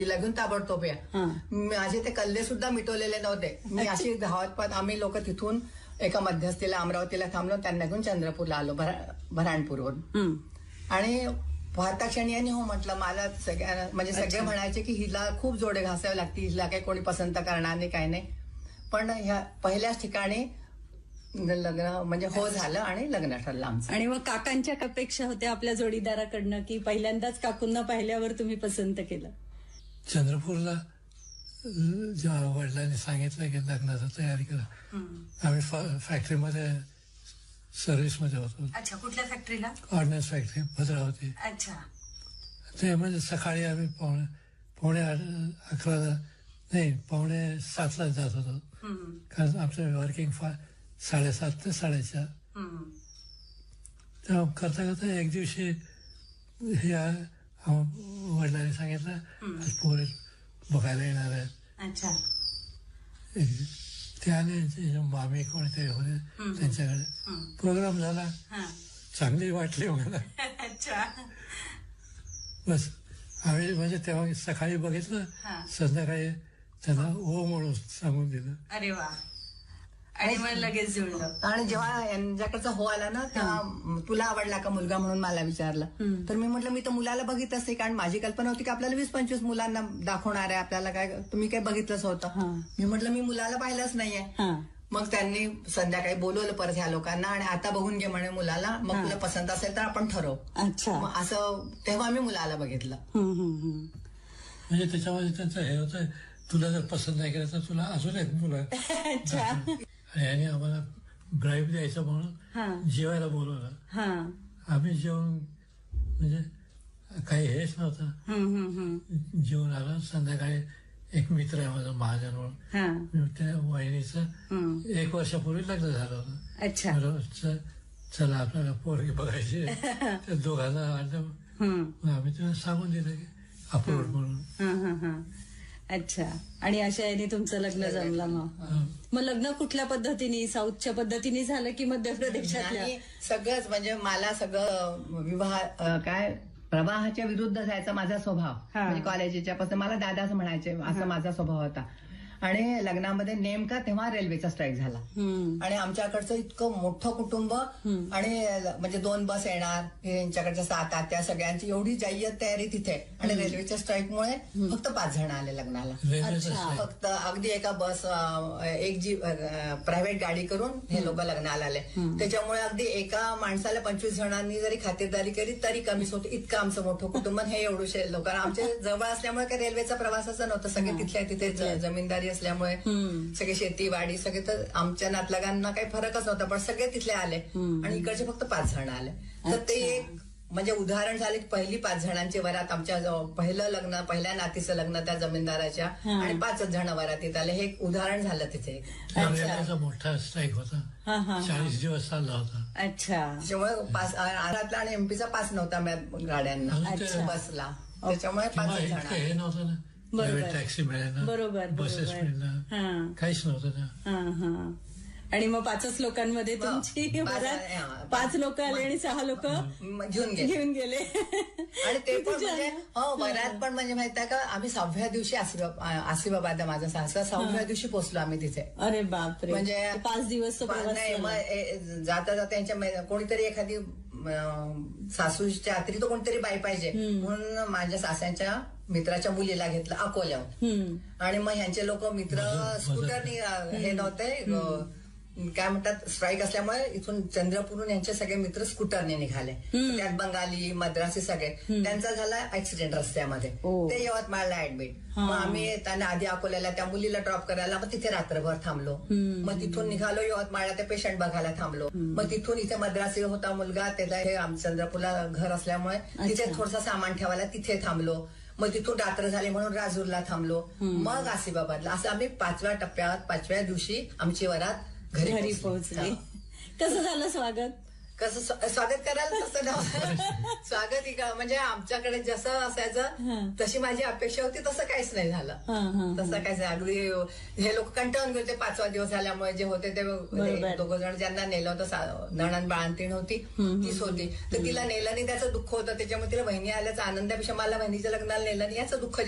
लगून ताबडतोब या. माझे ते कल्ले सुद्धा मिटवलेले नव्हते. मी अशी धावत पाहत आम्ही लोक तिथून एका मध्यस्थीला अमरावतीला थांबलो, त्यांना घेऊन चंद्रपूरला आलो भराणपूरवरून. आणि पाहता क्षणी यांनी हो म्हटलं. मला सगळ्या म्हणजे सगळे म्हणायचे की हिला खूप जोडे घासावे लागतील, हिला काही कोणी पसंत करणार नाही, काही नाही. पण ह्या पहिल्याच ठिकाणी लग्न म्हणजे हो झालं आणि लग्न ठरलं आमचं. आणि मग काकांच्या अपेक्षा होत्या आपल्या जोडीदाराकडनं की पहिल्यांदाच काकूंना पाहिल्यावर तुम्ही पसंत केलं? चंद्रपूरला जेव्हा वडिलांनी सांगितलं की लग्नाची तयारी करा, आम्ही फॅक्टरीमध्ये सर्व्हिसमध्ये होतो. अच्छा, कुठल्या फॅक्टरीला? Ordnance factory Bhadravati. अच्छा. ते म्हणजे सकाळी आम्ही पावणे 7:30 जात होतो, कारण आमचं वर्किंग 7:30 ते 4:30. तेव्हा करता करता एक दिवशी हे वडिलांनी सांगितलं आज पोरे बघायला येणार आहेत. अच्छा. ते आले, मामी कोणीतरी होते त्यांच्याकडे. प्रोग्राम झाला, चांगली वाटली मला. अच्छा. बस आम्ही म्हणजे तेव्हा सकाळी बघितलं, संध्याकाळी त्यांना ओ म्हणून सांगून दिलं. अरे वा. आणि मग लगेच जुळलं. आणि जेव्हा यांच्याकडचा हो आला ना, तेव्हा तुला आवडला का मुलगा म्हणून मला विचारलं. तर मी म्हटलं मी तर मुलाला बघितलंच नाही, कारण माझी कल्पना होती की आपल्याला 20-25 मुलांना दाखवणार आहे, आपल्याला काय तुम्ही काय बघितलंच होतं. मी म्हटलं मी मुलाला पाहिलंच नाहीये. मग त्यांनी संध्याकाळी बोलवलं परत ह्या लोकांना, आणि आता बघून घे म्हणे मुलाला, मग तुला पसंत असेल तर आपण ठरवू. अच्छा. मग असं तेव्हा आम्ही मुलाला बघितलं. म्हणजे त्याच्यामध्ये त्यांचं हे होतं, तुला जर पसंत नाही केलं तर तुला अजून एक मुलं. आणि याने आम्हाला ब्राईब द्यायचं म्हणून जेवायला बोलवलं. आम्ही जेवण म्हणजे काही हेच नव्हतं. जेवण आलं. संध्याकाळी एक मित्र आहे माझा महाजन म्हणून, त्या वहिनीचं 1 वर्षापूर्वी लग्न झालं होतं. अच्छा. बरोबर, चला आपल्याला पोरगी बघायची. त्या दोघांना आम्ही त्यांना सांगून दिलं की अप्रूव्ड म्हणून. अच्छा. आणि अशा याने तुमचं लग्न जमलं. मग लग्न कुठल्या पद्धतीने, साऊथच्या पद्धतीने झालं की मध्य प्रदेशातल्या? सगळंच म्हणजे मला सगळं विवाह काय प्रवाहाच्या विरुद्ध जायचा माझा स्वभाव. म्हणजे कॉलेजच्या पासून मला दादाच म्हणायचे, असा माझा स्वभाव होता. आणि लग्नामध्ये नेमका तेव्हा रेल्वेचा स्ट्राईक झाला. आणि आमच्याकडचं इतकं मोठं कुटुंब, आणि म्हणजे 2 बस येणार, यांच्याकडच्या 7 आत्या, सगळ्यांची एवढी जय्यत तयारी तिथे. आणि रेल्वेच्या स्ट्राईकमुळे फक्त 5 जण आले लग्नाला. फक्त अगदी एका बस, एक जी प्रायव्हेट गाडी करून हे लोक लग्नाला आले. त्याच्यामुळे अगदी एका माणसाला 25 जणांनी जरी खातिरदारी केली तरी कमीच होतं. इतकं आमचं मोठं कुटुंब, हे एवढूशे लोक. आमच्या जवळ असल्यामुळे काही रेल्वेचा प्रवासाचा नव्हता. सगळे तिथल्या तिथे जमीनदारी असल्यामुळे सगळे शेतीवाडी सगळे, तर आमच्या नातलगांना काही फरकच नव्हता. पण सगळे तिथले आले, आणि इकडचे फक्त 5 जण आले. तर ते एक म्हणजे उदाहरण झाले की पहिली 5 जणांची वरात. आमच्या पहिलं लग्न, पहिल्या नातीचं लग्न त्या जमीनदाराच्या, आणि 5च जण वरातीत आले. हे एक उदाहरण झालं तिथे. मोठा स्ट्राईक होता, 40 दिवस चालला होता. अच्छा. त्याच्यामुळे आरातला आणि एमपीचा पास नव्हता गाड्यांना बसला. त्याच्यामुळे 5 जण हे नव्हतं ना. टॅक्सी मिळाला, बरोबर, बसेस मिळाला, काहीच नव्हतं ना. आणि मग 5च लोकांमध्ये तुमची 5 लोक आले आणि 6 लोक घेऊन गेले. आणि ते पण म्हणजे वरात पण म्हणजे माहिती आहे का, आम्ही 6व्या दिवशी आसिफाबाद माझा सासरा 6व्या दिवशी पोहोचलो आम्ही तिथे. अरे बापरे. म्हणजे 5 दिवस नाही. मग जाता जाता यांच्या कोणीतरी एखादी सासूच्या हातरी तो कोणतरी बाई पाहिजे म्हणून माझ्या सासऱ्यांच्या मित्राच्या मुलीला घेतलं अकोल्यावर. आणि मग ह्यांचे लोक मित्र स्कूटरनी हे नव्हते, काय म्हणतात, स्ट्राईक असल्यामुळे इथून चंद्रपूरहून यांचे सगळे मित्र स्कूटरने निघाले. त्यात बंगाली, मद्रासी सगळे. त्यांचा झाला ऍक्सिडेंट रस्त्यामध्ये. ते यवतमाळला ऍडमिट. मग आम्ही त्यांना आधी अकोल्याला त्या मुलीला ड्रॉप करायला, मग तिथे रात्रभर थांबलो. मग तिथून निघालो यवतमाळला, ते पेशंट बघायला थांबलो. मग तिथून इथे मद्रासी होता मुलगा, त्याला हे चंद्रपूरला घर असल्यामुळे तिथे थोडंसं सामान ठेवायला तिथे थांबलो. मग तिथून रात्र झाली म्हणून राजूरला थांबलो. मग आसिफाबादला. असं आम्ही 5व्या टप्प्यात 5व्या दिवशी आमची वरात घरी पोहोचली. कसं झालं स्वागत? कसं स्वागत करायला तसं नव्हतं. स्वागत म्हणजे आमच्याकडे जसं असायचं तशी माझी अपेक्षा होती तसं काहीच नाही झालं. तसं काहीच नाही. अगदी हे लोक कंटाळून गेले. 5वा दिवस झाल्यामुळे जे होते ते 2 जण ज्यांना नेलं होतं, नणंद बाळंतीण होती, तीच होती. तर तिला नेलं नाही त्याचं दुःख होतं. त्याच्यामुळे तिला बहिणी आल्याचा आनंदापेक्षा मला बहिणीच्या लग्नाला नेलं नाही याचं दुःख